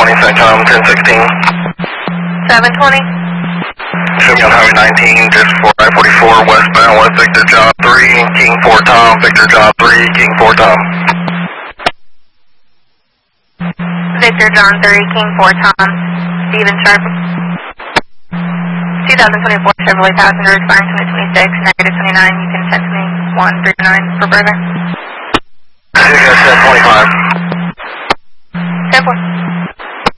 720, Centcom 1016. 720. Should be on Highway 19, just for I-44 westbound with Victor Job 3, King 4 Tom, Victor Job 3, King 4 Tom. Victor John 3, King 4 Tom, Steven Sharp. 2024 Chevrolet passenger expiring 2026, negative 29. You can send to me 139 for further. 1025. 10-4.